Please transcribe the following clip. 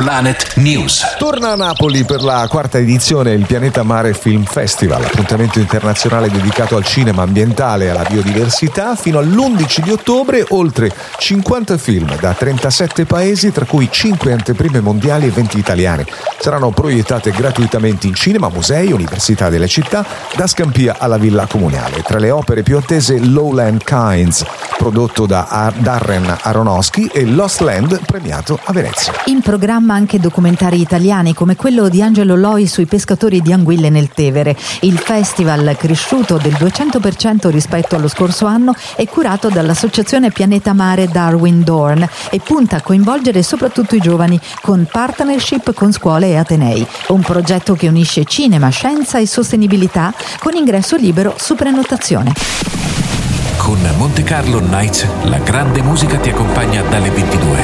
Planet News. Torna a Napoli per la quarta edizione il Pianeta Mare Film Festival, appuntamento internazionale dedicato al cinema ambientale e alla biodiversità. Fino all'11 di ottobre oltre 50 film da 37 paesi, tra cui 5 anteprime mondiali e 20 italiane. Saranno proiettate gratuitamente in cinema, musei, università delle città, da Scampia alla Villa Comunale. Tra le opere più attese Lowland Kinds, prodotto da Darren Aronofsky, e Lost Land, premiato a Venezia. In programma anche documentari italiani come quello di Angelo Loi sui pescatori di anguille nel Tevere. Il festival, cresciuto del 200% rispetto allo scorso anno, è curato dall'associazione Pianeta Mare Darwin Dorn e punta a coinvolgere soprattutto i giovani con partnership con scuole e atenei. Un progetto che unisce cinema, scienza e sostenibilità con ingresso libero su prenotazione. Con Monte Carlo Nights, la grande musica ti accompagna dalle 22.